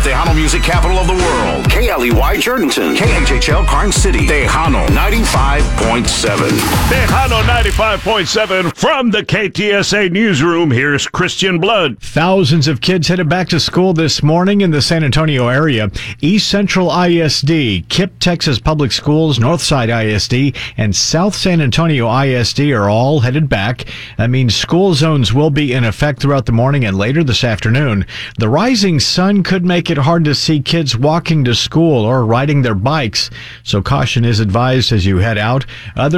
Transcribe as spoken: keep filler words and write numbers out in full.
Tejano music capital of the world. K L E Y Jordanton. K H H L Karnes City. Tejano ninety-five point seven. Tejano ninety-five point seven from the K T S A newsroom. Here's Christian Blood. Thousands of kids headed back to school this morning in the San Antonio area. East Central I S D, Kipp, Texas Public Schools, Northside I S D, and South San Antonio I S D are all headed back. That means school zones will be in effect throughout the morning and later this afternoon. The rising sun could make it hard to see kids walking to school or riding their bikes, so caution is advised as you head out. Other